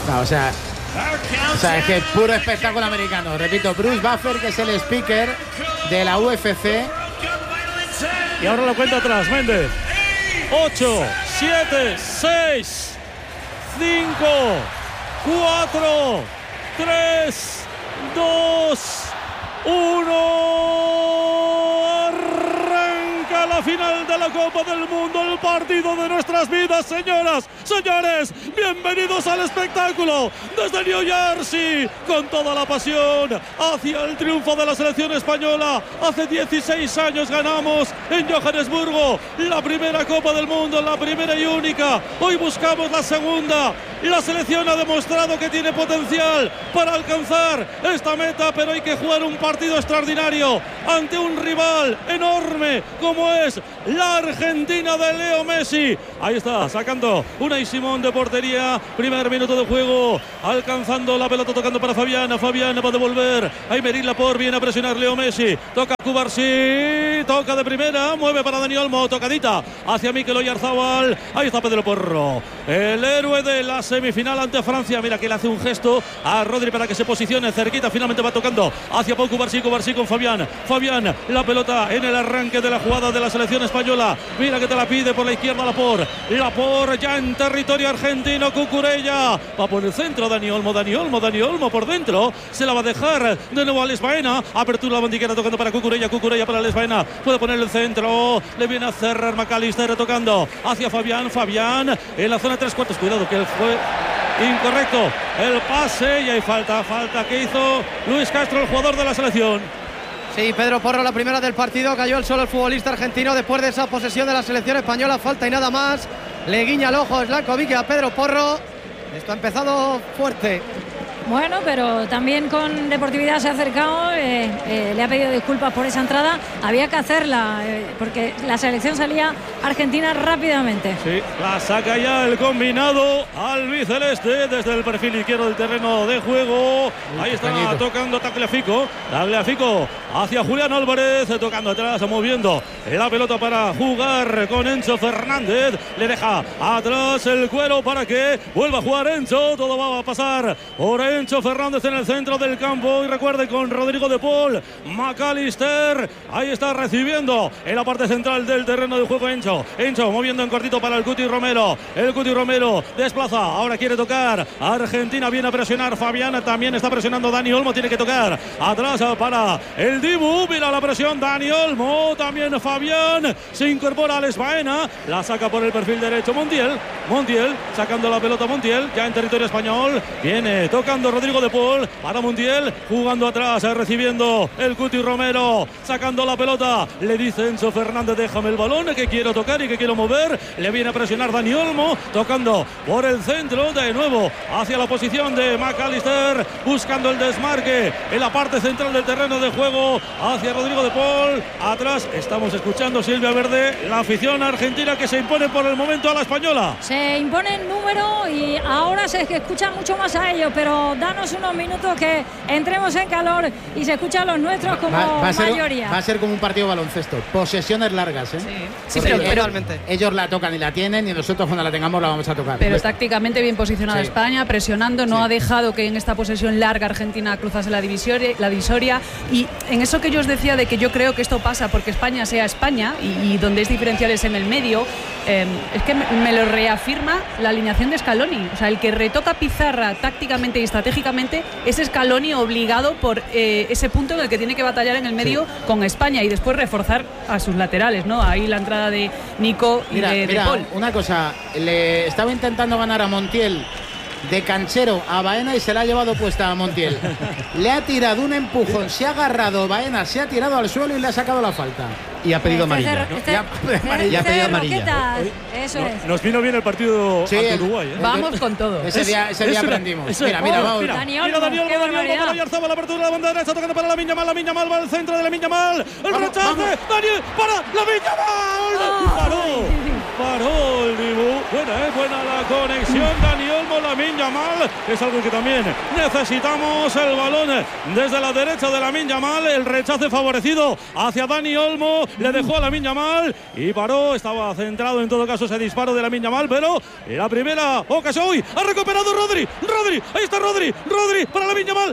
No, o sea, es que puro espectáculo americano. Repito, Bruce Buffer, que es el speaker de la UFC. Y ahora la cuenta atrás, Méndez. 8, 7, 6, 5, 4, 3, 2, 1. Arranca la final de la Copa del Mundo, el partido de nuestras vidas, señoras, señores. Bienvenidos al espectáculo desde New Jersey, con toda la pasión hacia el triunfo de la selección española. Hace 16 años ganamos en Johannesburgo la primera Copa del Mundo, la primera y única. Hoy buscamos la segunda. La selección ha demostrado que tiene potencial para alcanzar esta meta, pero hay que jugar un partido extraordinario ante un rival enorme como es la Argentina de Leo Messi. Ahí está, sacando Unai Simón de portería. Primer minuto de juego, alcanzando la pelota, tocando para Fabián. Fabián va a devolver. Aymeric Laporte viene a presionar Leo Messi. Toca Cubarsí, toca de primera, mueve para Dani Olmo, tocadita hacia Mikel Oyarzabal. Ahí está Pedro Porro, el héroe de la semifinal ante Francia. Mira que le hace un gesto a Rodri para que se posicione cerquita. Finalmente va tocando hacia Pau Cubarsí. Cubarsí con Fabián. Fabián, la pelota en el arranque de la jugada de la selección española. Mira que te la pide por la izquierda Laporte. Laporte ya en territorio argentino. Cucurella va por el centro. Dani Olmo por dentro. Se la va a dejar de nuevo a Les Baena. Apertura la bandiquera tocando para Cucurella. Para Les Baena. Puede poner el centro. Le viene a cerrar McAllister tocando hacia Fabián. Fabián en la zona 3/4. Cuidado que él fue incorrecto el pase y hay falta que hizo Luis Castro, el jugador de la selección. Sí, Pedro Porro, la primera del partido, cayó al suelo el futbolista argentino después de esa posesión de la selección española. Falta y nada más. Le guiña el ojo Slankovic a Pedro Porro. Esto ha empezado fuerte. Bueno, pero también con deportividad se ha acercado, le ha pedido disculpas por esa entrada. Había que hacerla, porque la selección salía argentina rápidamente. Sí, la saca ya el combinado albiceleste desde el perfil izquierdo del terreno de juego. Ahí está tocando Tagliafico hacia Julián Álvarez, tocando atrás, moviendo la pelota para jugar con Enzo Fernández. Le deja atrás el cuero para que vuelva a jugar Enzo. Todo va a pasar por Enzo Fernández en el centro del campo. Y recuerde, con Rodrigo de Paul, McAllister. Ahí está recibiendo en la parte central del terreno de juego Enzo moviendo en cortito para el Cuti Romero. El Cuti Romero desplaza. Ahora quiere tocar. Argentina viene a presionar. Fabián también está presionando. Dani Olmo tiene que tocar. Atrás para el Dibu. Mira la presión. Dani Olmo. También Fabián. Se incorpora a Les Baena. La saca por el perfil derecho Montiel sacando la pelota. Montiel ya en territorio español. Viene tocando Rodrigo de Paul para Montiel. Jugando atrás. Recibiendo el Cuti Romero. Sacando la pelota. Le dice Enzo Fernández: déjame el balón que quiero tocar y que quiero mover. Le viene a presionar Dani Olmo. Tocando por el centro. De nuevo hacia la posición de McAllister. Buscando el desmarque en la parte central del terreno de juego. Hacia Rodrigo de Paul. Atrás estamos escuchando Silvia Verde. La afición argentina que se impone por el momento a la española. Se impone el número y ahora se escucha mucho más a ellos, pero danos unos minutos que entremos en calor y se escuchan los nuestros como mayoría. Va a ser como un partido de baloncesto. Posesiones largas, ¿eh? Sí, pero ellos la tocan y la tienen, y nosotros cuando la tengamos la vamos a tocar. Pero tácticamente bien posicionada España, presionando, no ha dejado que en esta posesión larga Argentina cruzase la divisoria. Y en eso que yo os decía de que yo creo que esto pasa porque España sea España y donde es diferencial es en el medio, es que me lo reafirma la alineación de Scaloni. O sea, el que retoca pizarra tácticamente y estratégicamente es Scaloni, obligado por ese punto en el que tiene que batallar en el medio con España y después reforzar a sus laterales, ¿no? Ahí la entrada de Nico y de Paul. Una cosa, le estaba intentando ganar a Montiel de canchero a Baena y se la ha llevado puesta a Montiel. Le ha tirado un empujón, se ha agarrado Baena, se ha tirado al suelo y le ha sacado la falta. Y ha pedido amarilla. Y ha pedido amarilla. Eso es. Nos vino bien el partido ante Uruguay. Vamos con todo. Ese día aprendimos. Mira, vamos. Dani Olmo para Oyarzabal, la apertura de la banda derecha, tocando para Lamine Yamal va al centro de Lamine Yamal. El rechace, Dani para Lamine Yamal. paró el Dibu. Buena la conexión. Dani Olmo, Lamine Yamal. Es algo que también necesitamos. El balón desde la derecha de Lamine Yamal. El rechace favorecido hacia Dani Olmo. Le dejó a Lamine Yamal y paró. Estaba centrado en todo caso ese disparo de Lamine Yamal, pero en la primera ocasión. ¡Uy! Ha recuperado Rodri. Ahí está Rodri para Lamine Yamal.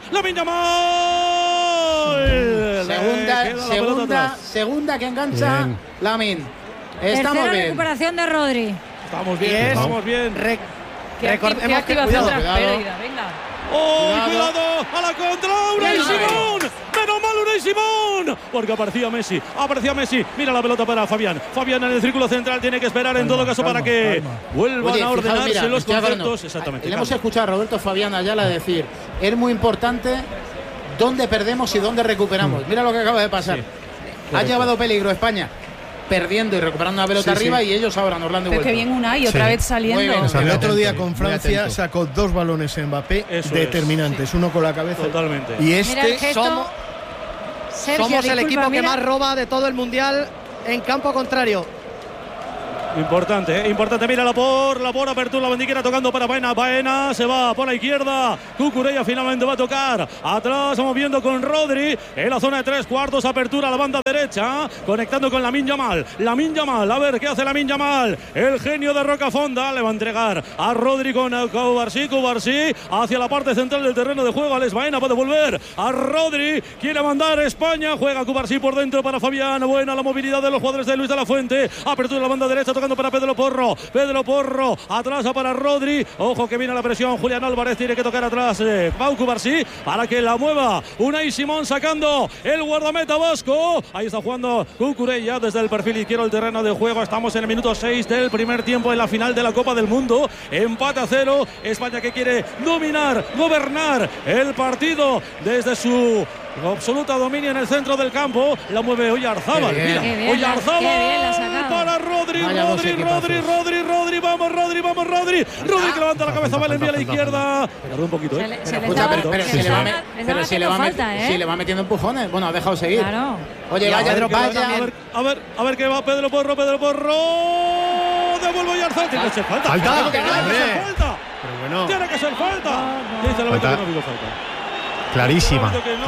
Segunda que engancha Lamine. Tercera recuperación de Rodri. Estamos bien. Recordemos que cuidado. Venga. ¡Oh, cuidado! ¡A la contra! ¡Unai Simón! ¡Menos mal Unai Simón! Porque aparecía Messi. Mira la pelota para Fabián. Fabián en el círculo central tiene que esperar en todo caso para que vuelvan a ordenarse los conceptos. Exactamente. Le hemos escuchado a Roberto Fabián Ayala decir: es muy importante dónde perdemos y dónde recuperamos. Mira lo que acaba de pasar. Ha llevado peligro España, perdiendo y recuperando una pelota arriba, y ellos ahora nos la han devuelto. Qué bien Unai, otra vez saliendo. O sea, el otro día con Francia sacó 2 balones en Mbappé determinantes, uno con la cabeza. Totalmente. Y somos el equipo que más roba de todo el mundial en campo contrario. Importante. Mira la por apertura, la bandiquera tocando para Baena, se va por la izquierda. Cucurella finalmente va a tocar atrás, moviendo con Rodri en la zona de 3/4, apertura a la banda derecha, conectando con Lamine Yamal, a ver qué hace Lamine Yamal, el genio de Rocafonda, le va a entregar a Rodri con Cubarsí hacia la parte central del terreno de juego. Alex Baena puede volver a Rodri, quiere mandar España, juega Cubarsí por dentro para Fabián. Buena la movilidad de los jugadores de Luis de la Fuente, apertura a la banda derecha, para Pedro Porro, atrás para Rodri, ojo que viene la presión, Julián Álvarez tiene que tocar atrás, Pau Cubarsí, para que la mueva Unai Simón, sacando el guardameta vasco, ahí está jugando Cucurella desde el perfil izquierdo del terreno de juego. Estamos en el minuto 6 del primer tiempo en la final de la Copa del Mundo, empate a 0, España que quiere dominar, gobernar el partido desde su absoluta dominio en el centro del campo. La mueve Oyarzábal. Oyarzábal para Rodri. Vamos Rodri que levanta la cabeza, va, le envía a la izquierda. Tardó un poquito, Si le va metiendo empujones. Bueno, ha dejado seguir. Claro. Oye, vaya. A ver qué va Pedro Porro. Devuelve Oyarzábal. Tiene que ser falta. Tiene que ser falta. Dice el árbitro que no ha habido falta. Clarísima.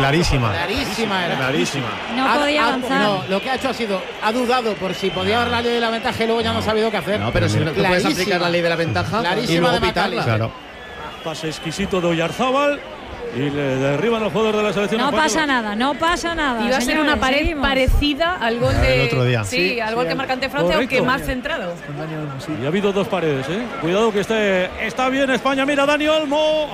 No podía avanzar. No, lo que ha hecho ha dudado por si podía dar la ley de la ventaja y luego ya no ha sabido qué hacer. No, pero si no puedes aplicar la ley de la ventaja y luego pitarla. Claro. Pase exquisito de Oyarzábal y le derriban los jugadores de la selección. No pasa nada. Iba a ser una pared parecida al gol del otro día. Sí, al gol que marca ante Francia, aunque más centrado. Y ha habido 2 paredes, Cuidado que está bien España. Mira, Dani Olmo.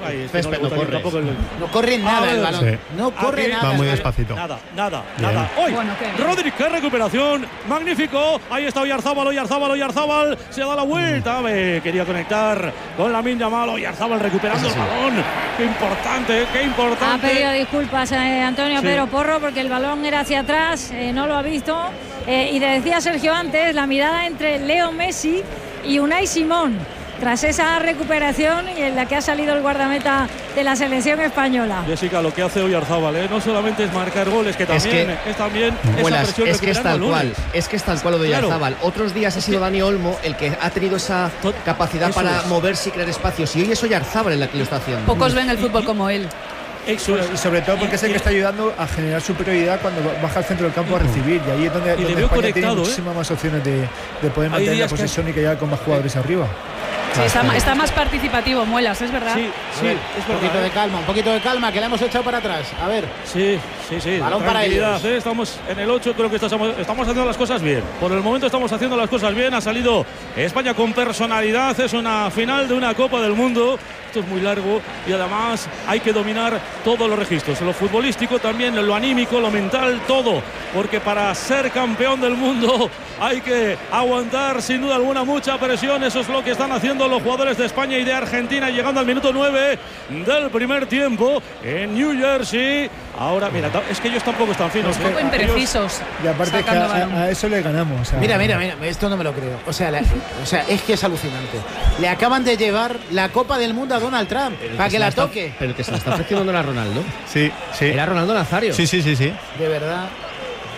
No corre nada el balón. No corre nada. Va muy despacito. Nada. Hoy, Rodri, qué recuperación. Magnífico. Ahí está Oyarzábal. Se da la vuelta. Quería conectar con Lamine Yamal. Oyarzábal recuperando el balón. Qué importante. Ha pedido disculpas Antonio Pedro Porro porque el balón era hacia atrás, no lo ha visto. Y te decía Sergio antes, la mirada entre Leo Messi y Unai Simón tras esa recuperación y en la que ha salido el guardameta de la selección española. Jessica, lo que hace Oyarzábal, no solamente es marcar goles, que también es también esa presión. Es que es tal cual lo de Oyarzábal. Otros días ha sido Dani Olmo el que ha tenido esa capacidad para moverse y crear espacios, y hoy es Oyarzábal el que lo está haciendo. Pocos ven el fútbol como él. Y sobre todo porque es el que está ayudando a generar superioridad cuando baja al centro del campo a recibir, y ahí es donde España tiene muchísimas más opciones de poder mantener la posesión y que llegue con más jugadores arriba. Sí, está más participativo Muelas, es verdad. Sí, es un poquito de calma, que le hemos echado para atrás. A ver. Sí. Balón para ellos. Estamos en el 8, creo que estamos haciendo las cosas bien. Por el momento estamos haciendo las cosas bien. Ha salido España con personalidad. Es una final de una Copa del Mundo. Esto es muy largo y además hay que dominar todos los registros. Lo futbolístico también, lo anímico, lo mental, todo. Porque para ser campeón del mundo hay que aguantar sin duda alguna mucha presión. Eso es lo que están haciendo los jugadores de España y de Argentina, llegando al minuto 9 del primer tiempo en New Jersey. Ahora, mira, es que ellos tampoco están finos. Un poco imprecisos. Y aparte que a eso le ganamos. Mira, esto no me lo creo. O sea, es que es alucinante. Le acaban de llevar la Copa del Mundo a Donald Trump para que la toque. Pero el que se la está ofreciendo no era Ronaldo. Sí. Era Ronaldo Nazario. Sí. De verdad.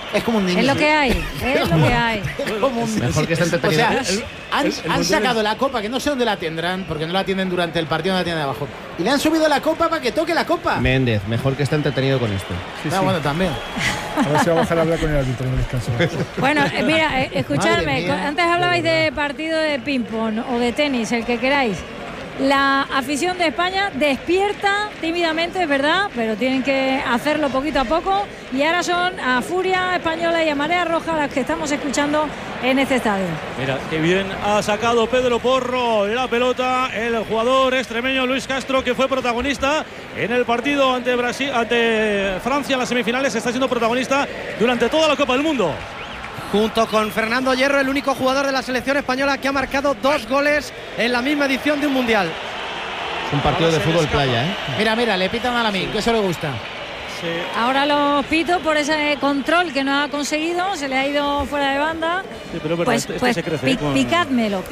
Es como un niño. Es lo que hay, es lo que hay. Mejor que esté entretenido. O sea, han sacado la copa, que no sé dónde la tendrán, porque no la tienen durante el partido, no la tienen abajo. Y le han subido la copa para que toque la copa. Méndez, mejor que esté entretenido con esto. Bueno, también. A ver si va a bajar a hablar con el árbitro en el descanso. Bueno, mira, escuchadme, antes hablabais de partido de ping-pong o de tenis, el que queráis. La afición de España despierta tímidamente, es verdad, pero tienen que hacerlo poquito a poco. Y ahora son a Furia Española y a Marea Roja las que estamos escuchando en este estadio. Mira, qué bien ha sacado Pedro Porro la pelota, el jugador extremeño Luis Castro, que fue protagonista en el partido ante Francia en las semifinales, está siendo protagonista durante toda la Copa del Mundo. Junto con Fernando Hierro, el único jugador de la selección española que ha marcado 2 goles en la misma edición de un mundial. Es un partido de fútbol playa, ¿eh? Mira, le pitan a Lamine, que eso le gusta. Sí. Ahora los pito por ese control que no ha conseguido, se le ha ido fuera de banda. Sí, pero pues se crece, picádmelo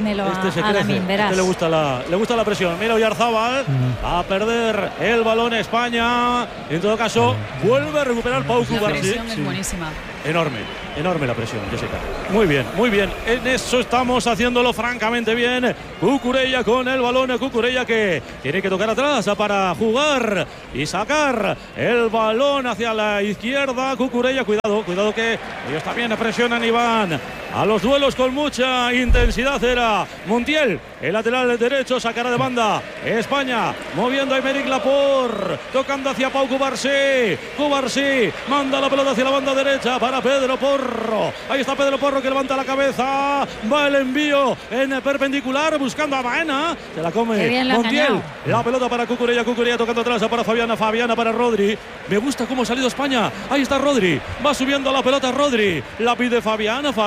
a Lamine, verás. Le gusta la presión. Mira Oyarzábal a perder el balón España. En todo caso, vuelve a recuperar Pau Cubarsí. La presión es buenísima. Enorme la presión, Jessica. Muy bien. En eso estamos haciéndolo francamente bien. Cucurella con el balón. Cucurella que tiene que tocar atrás para jugar y sacar el balón hacia la izquierda. Cucurella, cuidado que ellos también presionan y van a los duelos con mucha intensidad. Era Montiel, el lateral derecho, sacará de banda España, moviendo a Aymeric Laporte, tocando hacia Pau Cubarsí. Cubarsí manda la pelota hacia la banda derecha para Pedro Porro. Ahí está Pedro Porro, que levanta la cabeza, va el envío en perpendicular buscando a Baena, se la come Montiel. La pelota para Cucurella tocando atrás para Fabiana para Rodri. Me gusta cómo ha salido España. Ahí está Rodri, va subiendo la pelota Rodri, la pide Fabián va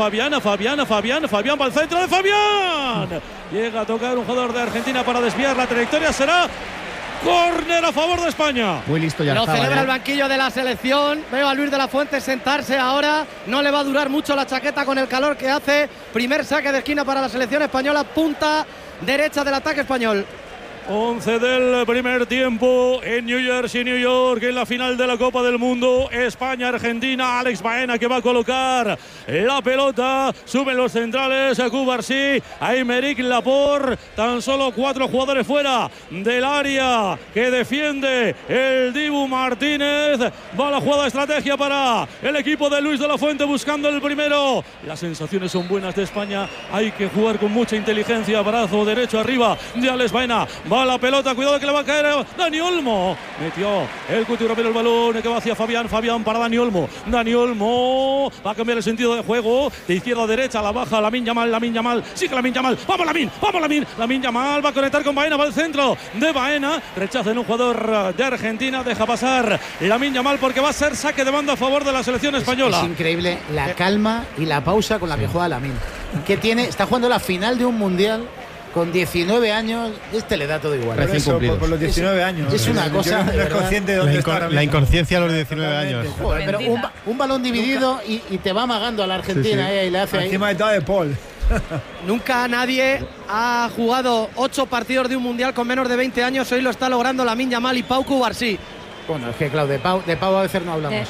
al centro de Fabián. Llega a tocar un jugador de Argentina para desviar. La trayectoria será córner a favor de España. Muy listo ya. Lo celebra el banquillo de la selección. Veo a Luis de la Fuente sentarse ahora. No le va a durar mucho la chaqueta con el calor que hace. Primer saque de esquina para la selección española. Punta derecha del ataque español. 11 del primer tiempo en New Jersey, New York, en la final de la Copa del Mundo. España-Argentina. Alex Baena, que va a colocar la pelota. Suben los centrales a Cubarsí, a Aymeric Laporte. Tan solo 4 jugadores fuera del área que defiende el Dibu Martínez. Va la jugada de estrategia para el equipo de Luis de la Fuente, buscando el primero. Las sensaciones son buenas de España. Hay que jugar con mucha inteligencia. Brazo derecho arriba de Alex Baena. Va la pelota, cuidado que le va a caer Dani Olmo. Metió el Cuti Romero el balón que va hacia Fabián para Dani Olmo. Dani Olmo va a cambiar el sentido de juego de izquierda a derecha, la baja Lamine Yamal, sigue Lamine Yamal, vamos Lamine Yamal va a conectar con Baena, va al centro de Baena, rechaza en un jugador de Argentina, deja pasar Lamine Yamal porque va a ser saque de banda a favor de la selección española. Es increíble la calma y la pausa con la que juega Lamine, que está jugando la final de un mundial con 19 años, le da todo igual. Por los 19 años. Es una cosa. No es consciente de dónde está la inconsciencia a los 19 años. Joder, pero un balón dividido y te va amagando a la Argentina. Y le hace encima de todo de Paul. Nunca nadie ha jugado 8 partidos de un mundial con menos de 20 años. Hoy lo está logrando Lamine Yamal y Pau Cubarsí. Bueno, es que claro, de Pau a veces no hablamos.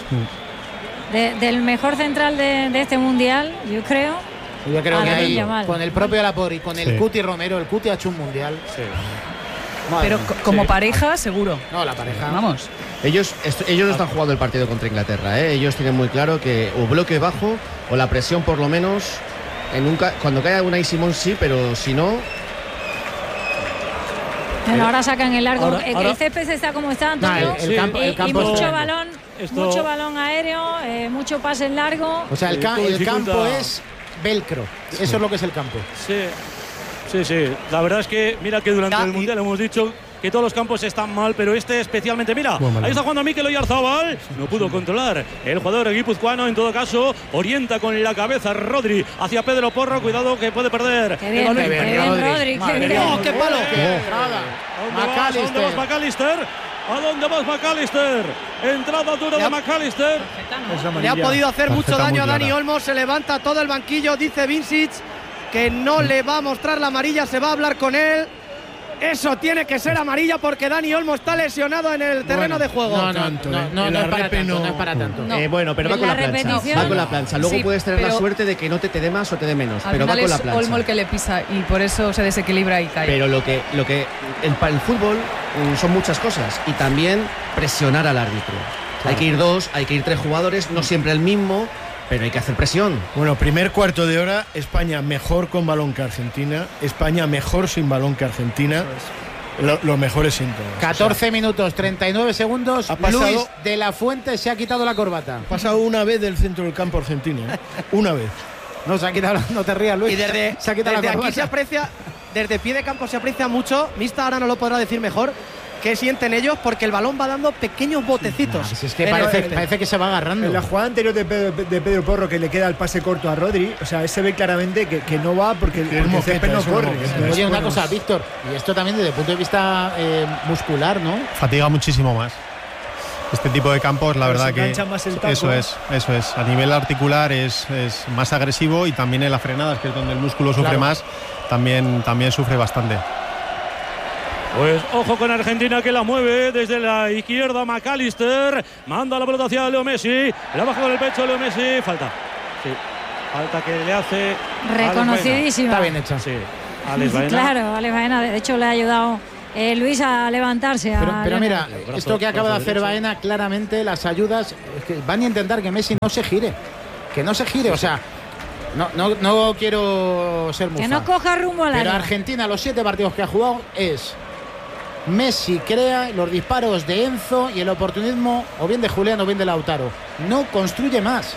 Del mejor central de este mundial, yo creo. Yo creo que ahí, con el propio Laporte y con el Cuti Romero, el Cuti ha hecho un mundial. Sí. Pero como pareja, seguro. No, la pareja. Vamos. Ellos no están jugando el partido contra Inglaterra, ¿eh? Ellos tienen muy claro que o bloque bajo o la presión por lo menos. Cuando caiga Unai Simón sí, pero si no. Bueno, ahora sacan el largo. El césped está como está, Antonio. El campo mucho balón. Mucho balón aéreo, mucho pase en largo. O sea, el campo es velcro. Eso es lo que es el campo. Sí. La verdad es que, mira que durante el Mundial hemos dicho que todos los campos están mal, pero este especialmente. Mira, ahí está jugando Mikel Oyarzábal. No pudo controlar el jugador guipuzcoano. En todo caso, orienta con la cabeza Rodri hacia Pedro Porro. Cuidado que puede perder. Qué bien, Rodri. ¡Qué palo! ¿A dónde vas, McAllister? Entrada dura de McAllister. Le ha podido hacer mucho daño a Dani Olmo. Se levanta todo el banquillo. Dice Vincic que no le va a mostrar la amarilla. Se va a hablar con él. Eso tiene que ser amarilla porque Dani Olmo está lesionado en el terreno de juego. No es para tanto. Bueno, pero va con la plancha. Va con la plancha. Luego sí, puedes tener la suerte de que no te dé más o te dé menos. Pero va con la plancha. Olmo el que le pisa y por eso se desequilibra y cae. Pero para el fútbol son muchas cosas y también presionar al árbitro. Claro. Hay que ir 2, hay que ir 3 jugadores, no siempre el mismo. Pero hay que hacer presión. Bueno, primer cuarto de hora, España mejor con balón que Argentina, España mejor sin balón que Argentina. Los mejores síntomas. 14 minutos, 39 segundos. Luis de la Fuente se ha quitado la corbata. Ha pasado una vez del centro del campo argentino, ¿eh? Una vez. No, se ha quitado, no te rías, Luis. Y desde aquí se aprecia, desde pie de campo se aprecia mucho. Mista ahora no lo podrá decir mejor. ¿Qué sienten ellos? Porque el balón va dando pequeños botecitos. Sí, es que parece que se va agarrando. En la jugada anterior de Pedro Porro, que le queda el pase corto a Rodri, o sea, se ve claramente que no va porque el césped no corre. Oye, una cosa, Víctor, y esto también desde el punto de vista muscular, ¿no? Fatiga muchísimo más. Este tipo de campos, la verdad que eso es. A nivel articular es más agresivo y también en las frenadas, que es donde el músculo sufre más, también sufre bastante. Pues ojo con Argentina, que la mueve desde la izquierda. McAllister manda la pelota hacia Leo Messi, la baja con el pecho Leo Messi, falta que le hace reconocidísima. Está bien hecha. Sí, Alex Baena. Claro, Alex Baena, de hecho le ha ayudado Luis a levantarse. Pero mira, esto que acaba de hacer Baena, claramente las ayudas es que van a intentar que Messi no se gire, o sea, no quiero ser mufa, que no coja rumbo al área. Pero Argentina, los 7 partidos que ha jugado, es Messi crea los disparos de Enzo y el oportunismo o bien de Julián o bien de Lautaro. No construye más.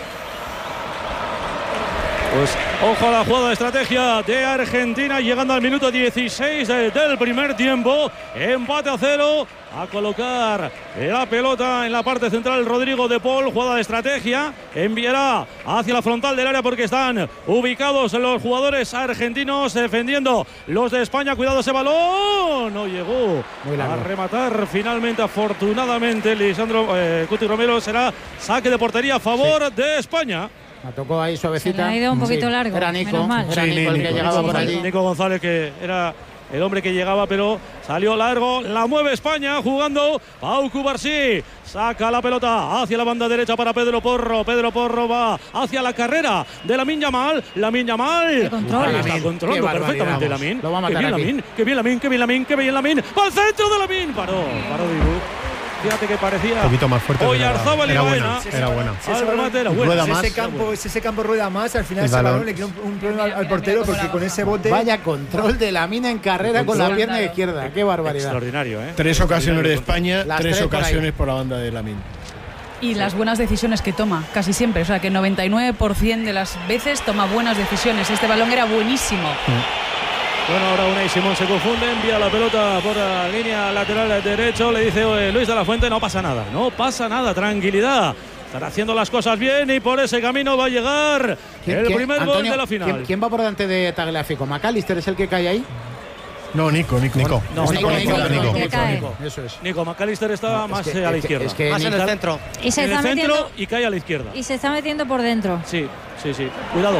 Pues ojo a la jugada de estrategia de Argentina, llegando al minuto 16 del primer tiempo. Empate a 0. A colocar la pelota en la parte central Rodrigo de Paul. Jugada de estrategia. Enviará hacia la frontal del área porque están ubicados los jugadores argentinos defendiendo los de España. Cuidado ese balón. No llegó a rematar finalmente, afortunadamente, Lisandro Cuti Romero. Será saque de portería a favor de España. Me tocó ahí suavecita. Se le ha ido un poquito largo. Era Nico el que llegaba por allí. Nico González, que era el hombre que llegaba, pero salió largo. La mueve España jugando Pau Cubarsí. Saca la pelota hacia la banda derecha para Pedro Porro. Pedro Porro va hacia la carrera de Lamine Yamal. Lamine Yamal. Está controlando perfectamente Lamine. Lo va a matar aquí. Qué bien Lamine. Va al centro de Lamine. Paró Dibu. Fíjate que parecía un poquito más fuerte. Oyarzábal y Baena. Era buena. Ese campo rueda más. Al final ese balón le queda un problema al portero porque con ese bote. Vaya control de Lamine en carrera con la pierna izquierda. Qué barbaridad. Extraordinario, 3 ocasiones de España, 3 ocasiones por la banda de Lamine. Y las buenas decisiones que toma, casi siempre. O sea, que 99% de las veces toma buenas decisiones. Este balón era buenísimo. Bueno, ahora Unai Simón se confunde, envía la pelota por la línea lateral derecho, le dice Luis de la Fuente, no pasa nada, tranquilidad. Están haciendo las cosas bien y por ese camino va a llegar el primer gol de la final. ¿Quién va por delante de Tagliafico? ¿McAllister es el que cae ahí? No, Nico. Nico. Eso es. Nico, McAllister está más a la izquierda. Más en el centro. En el centro y cae a la izquierda. Y se está metiendo por dentro. Sí. Cuidado.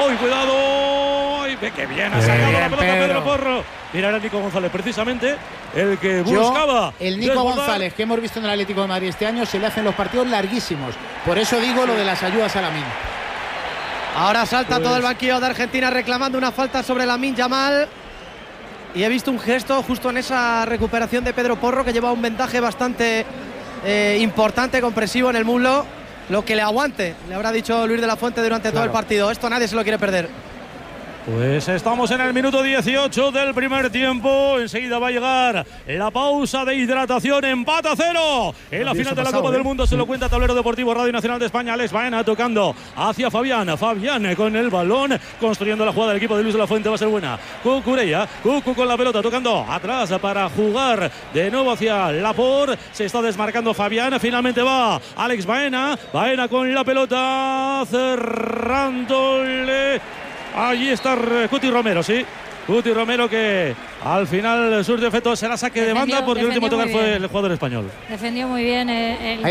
¡Qué bien ha sacado la pelota Pedro Porro! Mira, era Nico González, precisamente el que buscaba. El Nico González que hemos visto en el Atlético de Madrid este año se le hacen los partidos larguísimos. Por eso digo lo de las ayudas a Lamine. Ahora salta todo el banquillo de Argentina reclamando una falta sobre Lamine Yamal. Y he visto un gesto justo en esa recuperación de Pedro Porro que lleva un vendaje bastante importante, compresivo en el muslo. Lo que le aguante, le habrá dicho Luis de la Fuente durante todo el partido. Esto nadie se lo quiere perder. Pues estamos en el minuto 18 del primer tiempo. Enseguida va a llegar la pausa de hidratación. Empate a 0 en la final de la Copa del Mundo. Se lo cuenta Tablero Deportivo Radio Nacional de España. Alex Baena tocando hacia Fabián. Fabián con el balón, construyendo la jugada del equipo de Luis de la Fuente. Va a ser buena. Cucurella. Cucu con la pelota, tocando atrás para jugar de nuevo hacia Laporte. Se está desmarcando Fabián. Finalmente va Alex Baena. Baena con la pelota, cerrándole. Allí está Cuti Romero, sí. Cuti Romero, que al final surge efecto, será saque de banda porque el último tocar fue el jugador español. Defendió muy bien ha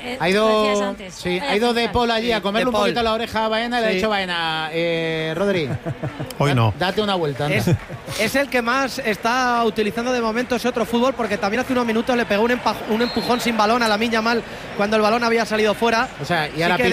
ido De Paul allí a comerle un poquito la oreja a Baena y le ha dicho Baena, Rodri, hoy no. Date una vuelta. Es el que más está utilizando de momento ese otro fútbol, porque también hace unos minutos le pegó un empujón sin balón a Lamine Yamal cuando el balón había salido fuera. O sea, y ahora,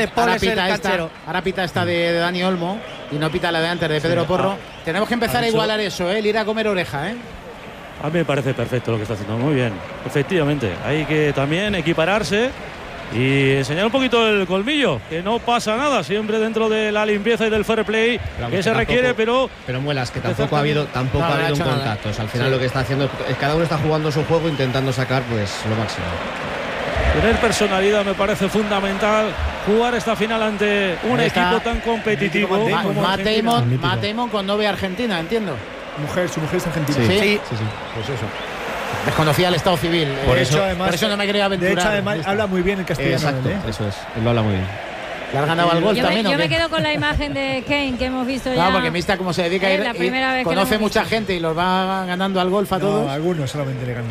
ahora pita esta de Dani Olmo y no pita la de antes de Pedro Porro. Tenemos que empezar a igualar eso, el ir a comer oreja, A mí me parece perfecto lo que está haciendo, muy bien. Efectivamente, hay que también equipararse y enseñar un poquito el colmillo, que no pasa nada, siempre dentro de la limpieza y del fair play que se requiere, pero Muelas, que tampoco ha habido un contacto. O sea, al final lo que está haciendo es cada uno está jugando su juego, intentando sacar pues lo máximo. Tener personalidad me parece fundamental. Jugar esta final ante un equipo tan competitivo. Matt Damon con novia argentina, entiendo. Su mujer es argentina. Sí. Pues eso. Desconocía el estado civil. Por eso no me quería aventurar. De hecho, además, habla muy bien el castellano. Exacto, eso es. Él lo habla muy bien. ¿Le has ganado al gol también? Yo me quedo con la imagen de Kane que hemos visto ya. Claro, porque Mista, como se dedica a ir, conoce mucha gente y los va ganando al golf a todos. Algunos solamente le ganan.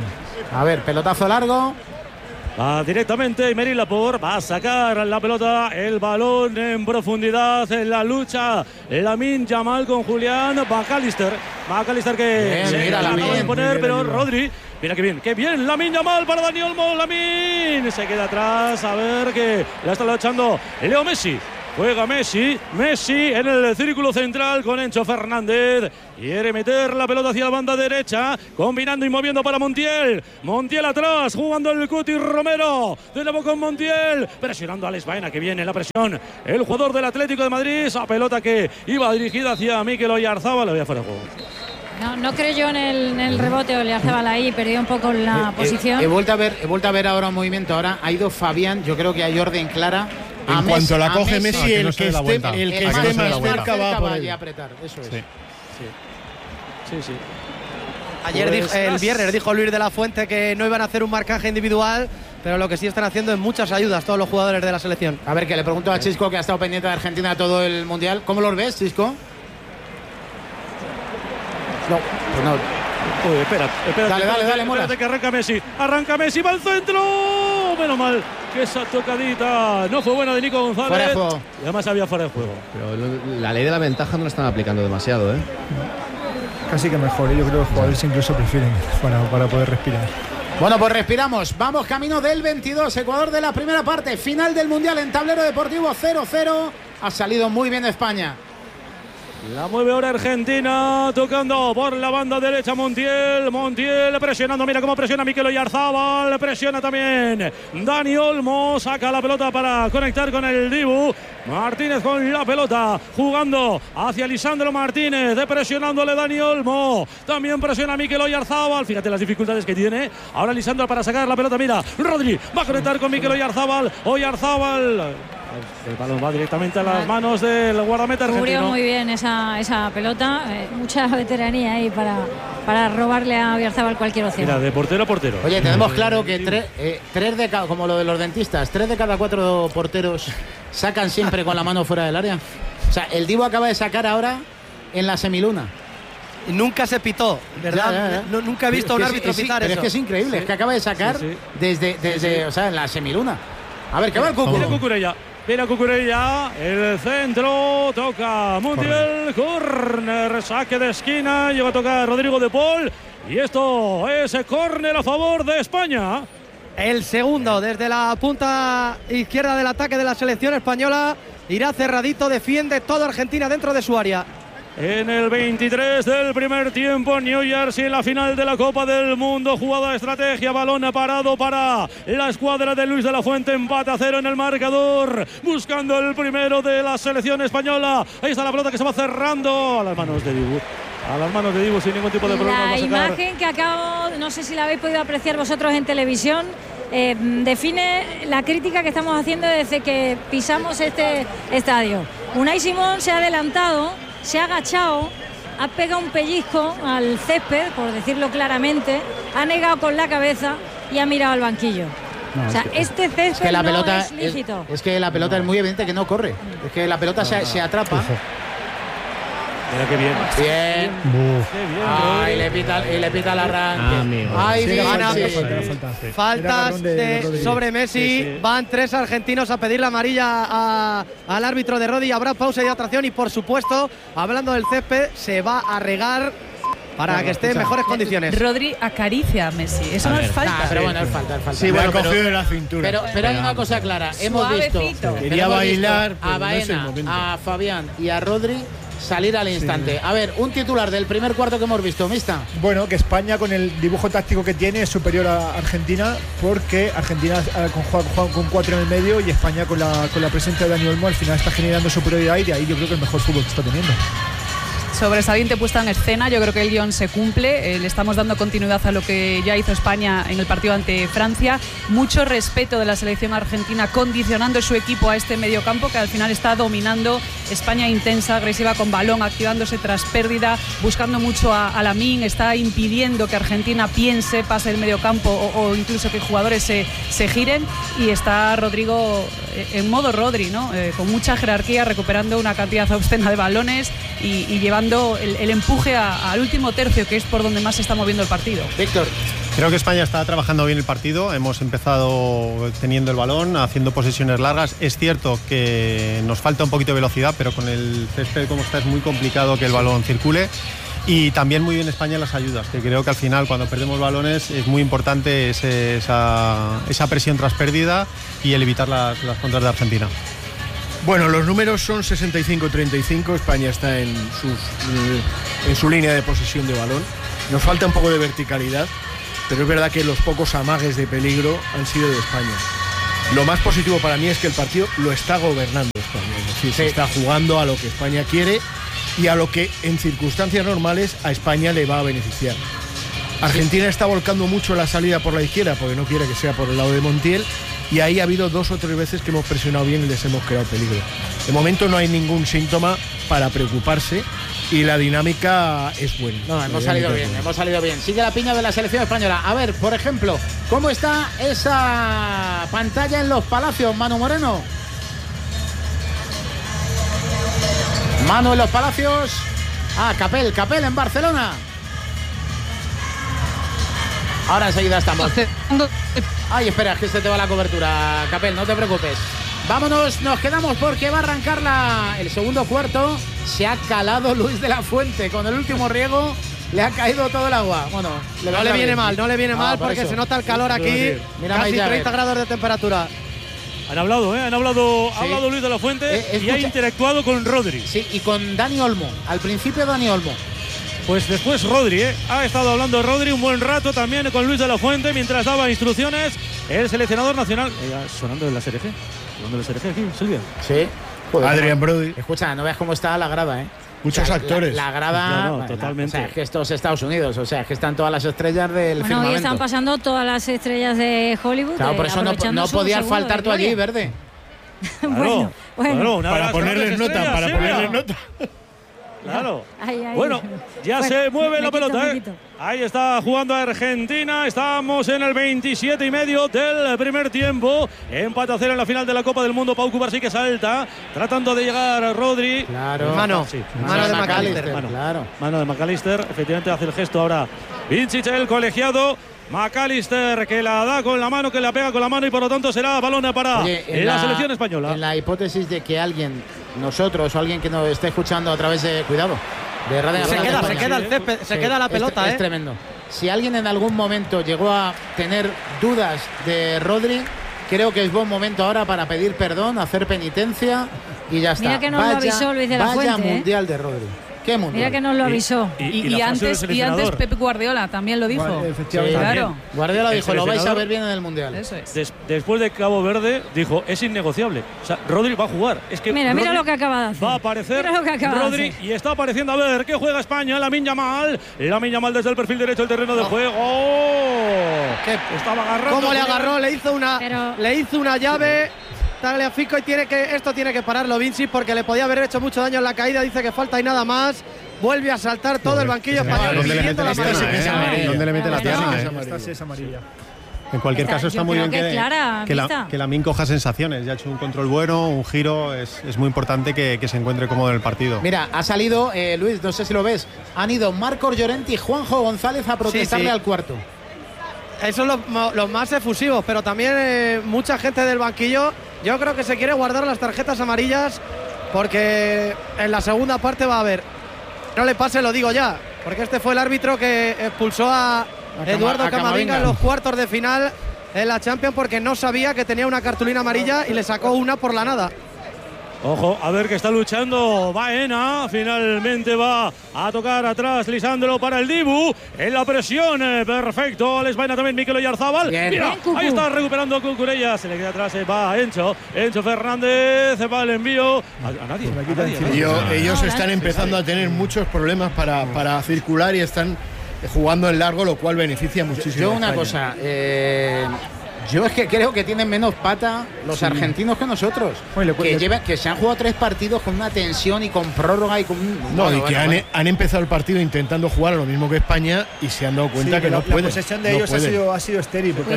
A ver, pelotazo largo. Va directamente Aymeric Laporte, va a sacar la pelota, el balón en profundidad, en la lucha Lamine Yamal con Julián McAllister que se acaba de imponer, pero Rodri, mira qué bien Lamine Yamal para Dani Olmo. Lamine se queda atrás, a ver que la está luchando Leo Messi. Juega Messi en el círculo central con Enzo Fernández. Quiere meter la pelota hacia la banda derecha, combinando y moviendo para Montiel. Montiel atrás, jugando el Cuti Romero. De nuevo con Montiel, presionando a Alex Baena, que viene la presión. El jugador del Atlético de Madrid, esa pelota que iba dirigida hacia Mikel Oyarzabal, la había fuera de juego. No creyó en el rebote, Oyarzabal ahí, perdió un poco la posición. He vuelto a ver ahora un movimiento. Ahora ha ido Fabián, yo creo que hay orden clara. En cuanto la coge Messi, el que esté más cerca va por allí a apretar. Eso es. Sí. Ayer el viernes dijo Luis de la Fuente que no iban a hacer un marcaje individual, pero lo que sí están haciendo es muchas ayudas todos los jugadores de la selección. A ver, que le pregunto a Chisco, que ha estado pendiente de Argentina todo el Mundial. ¿Cómo los ves, Chisco? No, pues no. Uy, espera. Dale, Mola. Que arranca Messi, va al centro. Menos mal que esa tocadita no fue buena de Nico González. Fuera de juego. Y además había fuera de juego. Pero la ley de la ventaja no la están aplicando demasiado, Casi que mejor, yo creo que los jugadores incluso prefieren para poder respirar. Bueno, pues respiramos. Vamos camino del 22, Ecuador de la primera parte. Final del Mundial en Tablero Deportivo 0-0. Ha salido muy bien España. La mueve ahora Argentina, tocando por la banda derecha Montiel presionando, mira cómo presiona Mikel Oyarzabal, presiona también Dani Olmo, saca la pelota para conectar con el Dibu. Martínez con la pelota, jugando hacia Lisandro Martínez, presionándole Dani Olmo, también presiona Mikel Oyarzabal, fíjate las dificultades que tiene, ahora Lisandro para sacar la pelota, mira, Rodri va a conectar con Mikel Oyarzabal, el balón va directamente a las manos del guardameta argentino. Cubrió muy bien esa pelota, mucha veteranía ahí para robarle a Oyarzabal cualquier opción. Mira, de portero a portero. Oye, tenemos claro que tres de cada, como lo de los dentistas, 3 de cada 4 porteros sacan siempre con la mano fuera del área. O sea, el Divo acaba de sacar ahora en la semiluna. Nunca se pitó, ¿verdad? Ya. Nunca he visto a un árbitro pitar pero eso. es que es increíble, es que acaba de sacar desde o sea, en la semiluna. A ver, ¿qué va el Cucurella? Viene Cucurella, el centro, toca Montiel, córner, saque de esquina, llega a tocar Rodrigo de Paul y esto es córner a favor de España. El segundo desde la punta izquierda del ataque de la selección española, irá cerradito, defiende toda Argentina dentro de su área. En el 23 del primer tiempo, New Jersey en la final de la Copa del Mundo, jugada de estrategia, balón parado para la escuadra de Luis de la Fuente, empate a 0 en el marcador, buscando el primero de la selección española. Ahí está la pelota que se va cerrando a las manos de Dibu. Sin ningún tipo de problema. La imagen que acabo, no sé si la habéis podido apreciar vosotros en televisión, define la crítica que estamos haciendo desde que pisamos este estadio. Unai Simón se ha adelantado, se ha agachado, ha pegado un pellizco al césped, por decirlo claramente, ha negado con la cabeza y ha mirado al banquillo. No, o sea, este césped es que la pelota es lícito. Es que la pelota es muy evidente que no corre. Es que la pelota se atrapa. Mira qué bien. Bien. Ay, le pita el arranque. Faltas sobre Messi. Sí. Van 3 argentinos a pedir la amarilla al árbitro de Rodi. Habrá pausa y atracción. Y por supuesto, hablando del césped, se va a regar para que esté en mejores condiciones. Rodri acaricia a Messi. Eso no es falta. Pero bueno, es falta. Sí, bueno, cogido de la cintura. Pero hay una cosa clara. Hemos visto. Quería bailar a Baena, a Fabián y a Rodri salir al instante. A ver, un titular del primer cuarto que hemos visto, Mista. Bueno, que España con el dibujo táctico que tiene es superior a Argentina, porque Argentina juega con 4 en el medio y España con la presencia de Dani Olmo al final está generando superioridad y de ahí yo creo que el mejor fútbol que está teniendo. Sobresaliente puesta en escena, yo creo que el guión se cumple, le estamos dando continuidad a lo que ya hizo España en el partido ante Francia, mucho respeto de la selección argentina condicionando su equipo a este mediocampo que al final está dominando. España intensa, agresiva con balón, activándose tras pérdida, buscando mucho a Lamine, está impidiendo que Argentina piense, pase el mediocampo o incluso que jugadores se giren, y está Rodrigo en modo Rodri, ¿no? Con mucha jerarquía, recuperando una cantidad obscena de balones y llevando el empuje al último tercio, que es por donde más se está moviendo el partido. Víctor. Creo que España está trabajando bien el partido. Hemos empezado teniendo el balón, haciendo posesiones largas. Es cierto que nos falta un poquito de velocidad, pero con el césped como está es muy complicado que el balón circule. Y también muy bien España en las ayudas, que creo que al final cuando perdemos balones es muy importante esa presión tras pérdida y el evitar las contras de Argentina. Bueno, los números son 65-35. España está en su línea de posesión de balón. Nos falta un poco de verticalidad, pero es verdad que los pocos amagues de peligro han sido de España. Lo más positivo para mí es que el partido lo está gobernando España, es decir, se está jugando a lo que España quiere y a lo que en circunstancias normales a España le va a beneficiar. Argentina está volcando mucho la salida por la izquierda porque no quiere que sea por el lado de Montiel, y ahí ha habido 2 o 3 veces que hemos presionado bien y les hemos creado peligro. De momento no hay ningún síntoma para preocuparse y la dinámica es buena. No, hemos salido bien. Sigue la piña de la selección española. A ver, por ejemplo, ¿cómo está esa pantalla en Los Palacios, Manu Moreno? Manu en Los Palacios. Capel en Barcelona. Ahora enseguida estamos. Ay, espera, es que se te va la cobertura, Capel, no te preocupes. Vámonos, nos quedamos porque va a arrancar el segundo cuarto. Se ha calado Luis de la Fuente con el último riego. Le ha caído todo el agua. Bueno, no le viene mal porque se nota el calor aquí. Mira, casi 30 grados de temperatura. Han hablado Luis de la Fuente y ha interactuado con Rodri. Sí, y con Dani Olmo. Al principio Dani Olmo. Pues después Rodri, ha estado hablando Rodri un buen rato también con Luis de la Fuente mientras daba instrucciones el seleccionador nacional. Sonando en la SRG. Sonando en la SRG aquí, Silvia. Sí. Joder, Adrián Brody. Escucha, no veas cómo está la grada, Muchos actores. La grada, no, totalmente. O sea, es que esto es Estados Unidos, o sea, es que están todas las estrellas del firmamento. Hoy están pasando todas las estrellas de Hollywood. Claro, por eso no podías faltar tú allí, Verde. Bueno. Para ponerles nota, Claro. Bueno, ya se mueve la pelota. Ahí está jugando Argentina. Estamos en el 27,5 del primer tiempo. Empate a 0 en la final de la Copa del Mundo. Pau Cubarsí que salta, tratando de llegar a Rodri. Claro. Mano de McAllister. Claro. Mano de McAllister. Efectivamente hace el gesto ahora Vincic, el colegiado. McAllister que la da con la mano, que la pega con la mano y por lo tanto será balón para la selección española. En la hipótesis de que alguien, nosotros o alguien que nos esté escuchando a través de Radio se queda el césped, se queda la pelota. Es tremendo. Si alguien en algún momento llegó a tener dudas de Rodri, creo que es buen momento ahora para pedir perdón, hacer penitencia y ya está. Mira que nos lo avisó Luis de la Fuente. Vaya mundial de Rodri. ¿Qué mundial? Mira que nos lo avisó. Y antes Pep Guardiola también lo dijo. Efectivamente. Claro. Guardiola dijo, lo vais a ver bien en el Mundial. Eso es. Después de Cabo Verde, dijo, es innegociable. O sea, Rodri va a jugar. Es que mira lo que acaba de hacer. Va a aparecer Rodri y está apareciendo. A ver, ¿qué juega España? Lamine Yamal desde el perfil derecho del terreno de juego. Estaba agarrando. ¿Cómo le agarró? Le hizo una llave. Tagliafico y esto tiene que pararlo Vinci porque le podía haber hecho mucho daño en la caída. Dice que falta y nada más. Vuelve a saltar todo el banquillo español. ¿Dónde le mete la pierna? ¿Dónde le mete la pierna? Esta sí es amarilla. En cualquier caso está muy bien que Lamine coja sensaciones. Ya ha hecho un control bueno, un giro. Es muy importante que se encuentre cómodo en el partido. Mira, ha salido, Luis, no sé si lo ves, han ido Marcos Llorente y Juanjo González a protestarle al cuarto. Esos son los más efusivos, pero también mucha gente del banquillo, yo creo que se quiere guardar las tarjetas amarillas porque en la segunda parte va a haber. No le pase, lo digo ya, porque este fue el árbitro que expulsó a Eduardo Camavinga en los cuartos de final en la Champions porque no sabía que tenía una cartulina amarilla y le sacó una por la nada. Ojo, a ver que está luchando Baena. Finalmente va a tocar atrás Lisandro para el Dibu. En la presión, perfecto. Alex Baena también, Mikel Oyarzábal. Mira, ahí está recuperando Cucurella. Se le queda atrás, va Encho Fernández, va el envío. A nadie. Ellos están empezando a tener muchos problemas para circular y están jugando en largo, lo cual beneficia muchísimo. Yo una cosa, yo es que creo que tienen menos pata los argentinos que nosotros. Que se han jugado 3 partidos con una tensión y con prórroga y con... Han empezado el partido intentando jugar a lo mismo que España y se han dado cuenta que no pueden. La posesión de ellos ha sido estéril. Porque